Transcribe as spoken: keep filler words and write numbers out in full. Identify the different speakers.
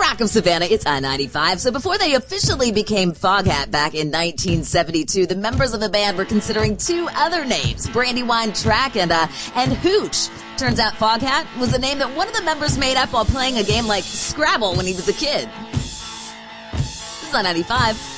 Speaker 1: Rock of Savannah, it's I ninety-five. So before they officially became Foghat back in nineteen seventy-two, the members of the band were considering two other names, Brandywine Track and, uh, and Hooch. Turns out Foghat was a name that one of the members made up while playing a game like Scrabble when he was a kid. This is I ninety-five.